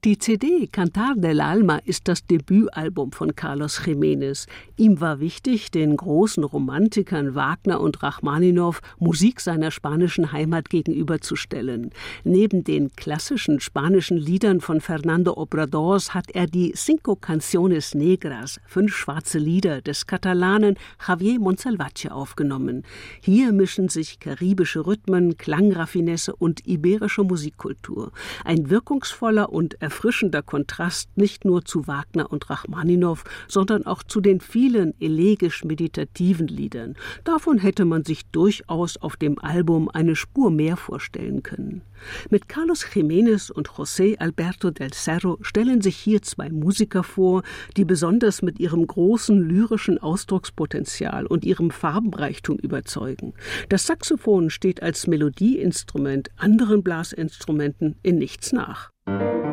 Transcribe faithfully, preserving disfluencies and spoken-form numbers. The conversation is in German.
Die C D Cantar del Alma ist das Debütalbum von Carlos Jiménez. Ihm war wichtig, den großen Romantikern Wagner und Rachmaninow Musik seiner spanischen Heimat gegenüberzustellen. Neben den klassischen spanischen Liedern von Fernando Obradors hat er die Cinco Canciones Negras, fünf schwarze Lieder des Katalanen Javier Monsalvatje aufgenommen. Hier mischen sich karibische Rhythmen, Klangraffinesse und iberische Musikkultur. Ein wirkungsvoller und erfrischender Kontrast nicht nur zu Wagner und Rachmaninow, sondern auch zu den vielen elegisch-meditativen Liedern. Davon hätte man sich durchaus auf dem Album eine Spur mehr vorstellen können. Mit Carlos Jiménez und José Alberto del Cerro stellen sich hier zwei Musiker vor, die besonders mit ihrem großen lyrischen Ausdruckspotenzial und ihrem Farbenreichtum überzeugen. Das Saxophon steht als Melodieinstrument anderen Blasinstrumenten in nichts nach.